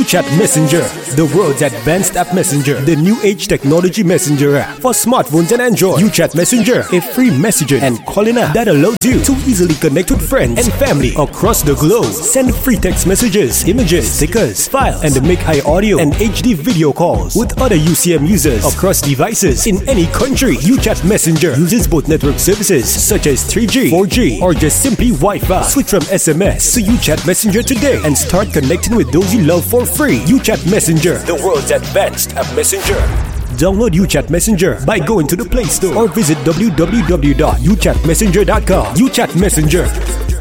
UChat Messenger, the world's advanced app messenger, the new age technology messenger app for smartphones and Android. UChat Messenger, a free messaging and calling app that allows you to easily connect with friends and family across the globe. Send free text messages, images, stickers, files, and make high audio and HD video calls with other UCM users across devices in any country. UChat Messenger uses both network services such as 3G, 4G, or just simply Wi-Fi. Switch from SMS to UChat Messenger today and start connecting with those you love for free. UChat Messenger, the world's advanced app messenger. Download UChat Messenger by going to the Play Store or visit www.uchatmessenger.com. UChat Messenger,